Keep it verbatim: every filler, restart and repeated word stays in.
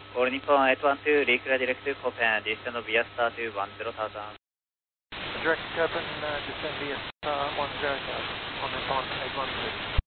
All Nippon eight one two, reclear direct to Copen, descend via star to one zero thousand. Direct Copen, uh, descend via star one zero thousand on Nippon eight one two.